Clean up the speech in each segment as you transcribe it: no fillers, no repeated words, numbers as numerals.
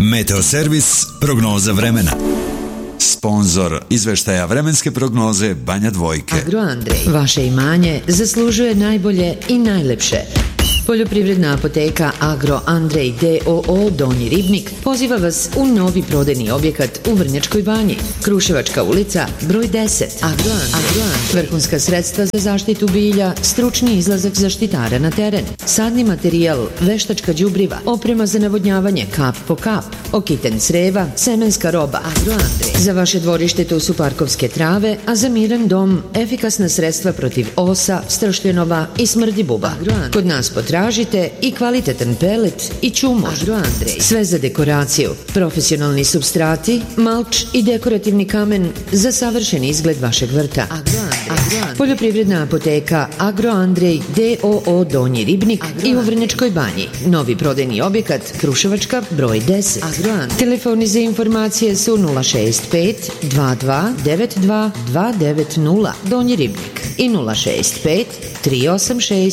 Meteoservis prognoza vremena. Sponzor izveštaja vremenske prognoze Banja Dvojke. Agroandrej, vaše imanje zaslužuje najbolje i najlepše. Poljoprivredna apoteka Agroandrej d.o.o. Donji Ribnik poziva vas u novi prodajni objekat u Vrnjačkoj Banji. Kruševačka ulica, broj 10. Agroandrej. Vrhunska sredstva za zaštitu bilja, stručni izlazak zaštitara na teren, sadni materijal, veštačka đubriva, oprema za navodnjavanje kap po kap, okiten creva, semenska roba. Agroandrej. Za vaše dvorište tu su parkovske trave, a za miran dom efikasna sredstva protiv osa, stršljenova i smrdi buba. Kod nas potražite i kvalitetan pelet i čumož. Sve za dekoraciju, profesionalni supstrati, malč i dekorativni kamen za savršen izgled vašeg vrta. Poljoprivredna apoteka Agroandrej d.o.o. Donji Ribnik i u Vrnjačkoj Banji. Novi prodajni objekat Kruševačka broj 10. Telefoni za informacije su 065 22 92 290 Donji Ribnik i 065 386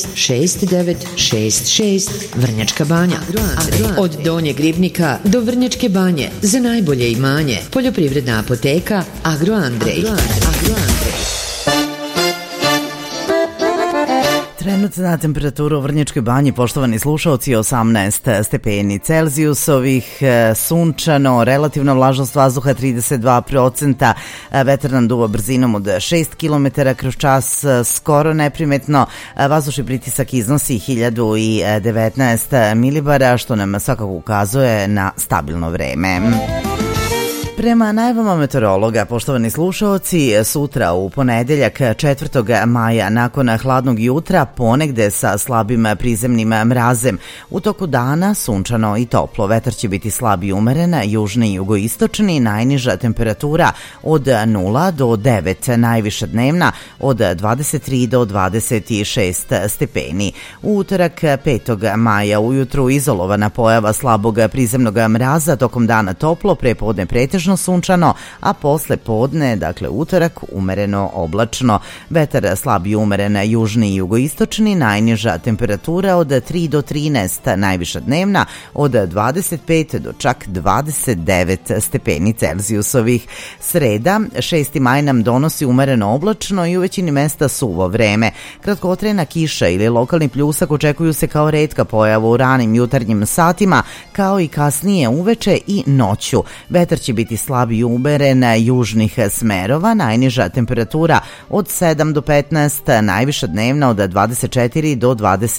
6966 Vrnjačka Banja. Od Donjeg Ribnika do Vrnjačke Banje za najbolje imanje. Poljoprivredna apoteka Agroandrej. Trenutna temperatura u Vrnjačkoj Banji, poštovani slušaoci, 18 stepeni Celzijusovih, sunčano, relativna vlažnost vazduha 32%, vetar nam duva brzinom od 6 km kroz čas, skoro neprimetno, vazdušni pritisak iznosi 1019 milibara, što nam svakako ukazuje na stabilno vreme. Prema najavama meteorologa, poštovani slušaoci, sutra u ponedeljak 4. maja nakon hladnog jutra ponegde sa slabim prizemnim mrazem. U toku dana sunčano i toplo, vetar će biti slab i umeren, južni i jugoistočni, najniža temperatura od 0 do 9, najviša dnevna od 23 do 26 stepeni. U utorak 5. maja ujutru izolovana pojava slabog prizemnog mraza, tokom dana toplo, prepodne pretežno sunčano, a posle podne, dakle utorak, umereno oblačno. Vetar slab i umeren južni i jugoistočni, najniža temperatura od 3 do 13, najviša dnevna od 25 do čak 29 stepeni Celzijusovih. Sreda, 6. maj nam donosi umereno oblačno i u većini mesta suvo vreme. Kratkotrajna kiša ili lokalni pljusak očekuju se kao retka pojava u ranim jutarnjim satima, kao i kasnije uveče i noću. Vetar će biti slab i umeren južnih smerova, najniža temperatura od 7 do 15, najviša dnevna od 24 do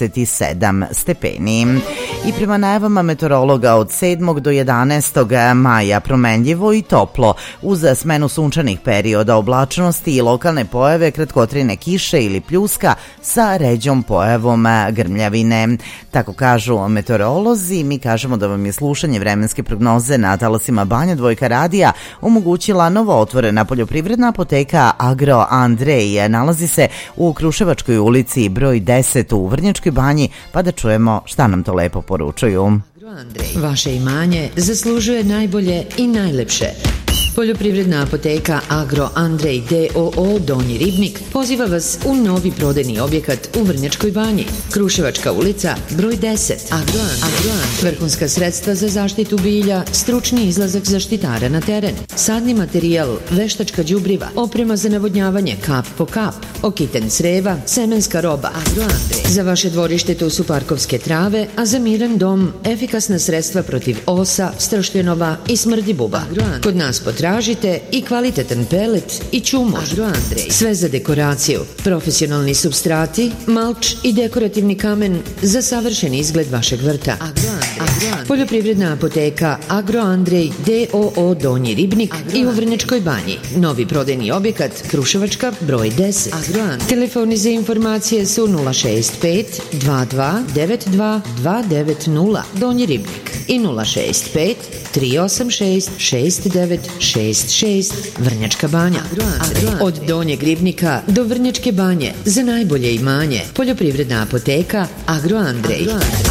27 stepeni. I prema najavama meteorologa od 7. do 11. maja promenljivo i toplo, uz smenu sunčanih perioda oblačnosti i lokalne pojave kratkotrajne kiše ili pljuska sa ređom pojavom grmljavine. Tako kažu meteorolozi, mi kažemo da vam je slušanje vremenske prognoze na talasima Banja Dvojka radija omogućila novo otvorena poljoprivredna apoteka Agroandrej. Nalazi se u Kruševačkoj ulici broj 10 u Vrnjačkoj Banji, pa da čujemo šta nam to lepo poručuju. Vaše imanje zaslužuje najbolje i najlepše. Poljoprivredna apoteka Agroandrej d.o.o. Donji Ribnik poziva vas u novi prodajni objekat u Vrnjačkoj Banji. Kruševačka ulica, broj 10. Agroandrej. Vrhunska sredstva za zaštitu bilja, stručni izlazak zaštitara na teren, sadni materijal, veštačka đubriva, oprema za navodnjavanje kap po kap, okiten creva, semenska roba. Agroandrej. Za vaše dvorište tu su parkovske trave, a za miran dom efikasna sredstva protiv osa, stršljenova i smrdi buba. Kod nas potražite i kvalitetan pelet i čumož. Sve za dekoraciju, profesionalni supstrati, malč i dekorativni kamen za savršen izgled vašeg vrta. Poljoprivredna apoteka Agroandrej d.o.o. Donji Ribnik i u Vrnjačkoj Banji. Novi prodajni objekat Kruševačka broj 10. Telefoni za informacije su 065 22 92 290 Donji Ribnik i 065 386 6966 Vrnjačka Banja. Od Donjeg Ribnika do Vrnjačke Banje za najbolje imanje. Poljoprivredna apoteka Agroandrej.